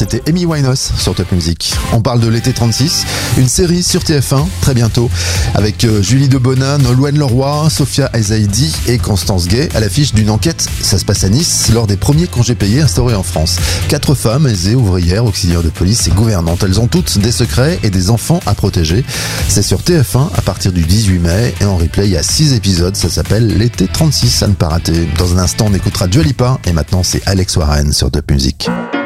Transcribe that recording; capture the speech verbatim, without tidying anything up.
c'était Amy Winehouse sur Top Music. On parle de l'été trente-six, une série sur T F un très bientôt avec euh, Julie Debona, Nolwenn Leroy, Sophia Azaidi et Constance Gay à l'affiche d'une enquête. Ça se passe à Nice lors des premiers congés payés instaurés en France. Quatre femmes aisées, ouvrières, auxiliaires de police et gouvernantes. Elles ont toutes des secrets et des enfants à protéger. C'est sur T F un à partir du dix-huit mai et en replay il y a six épisodes. Ça s'appelle l'été trente-six, à ne pas rater. Dans un instant on écoutera Dua Lipa et maintenant c'est Alex Warren sur Top Music.